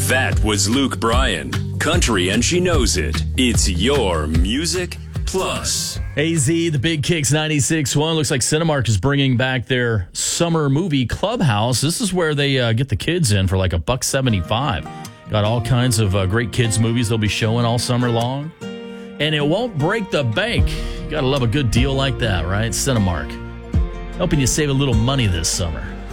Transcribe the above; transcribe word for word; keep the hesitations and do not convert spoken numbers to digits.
That was Luke Bryan. Country and she knows it. It's your Music Plus. A Z, the Big Kicks ninety-six point one. Looks like Cinemark is bringing back their summer movie Clubhouse. This is where they uh, get the kids in for like a buck seventy-five. Got all kinds of uh, great kids movies they'll be showing all summer long. And it won't break the bank. You gotta love a good deal like that, right? Cinemark. Helping you save a little money this summer.